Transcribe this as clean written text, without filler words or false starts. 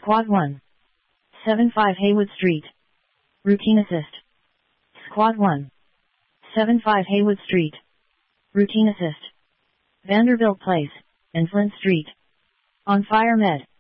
Squad 1. 75 Haywood Street. Routine assist. Squad 1. 75 Haywood Street. Routine assist. Vanderbilt Place, and Flint Street. On fire med.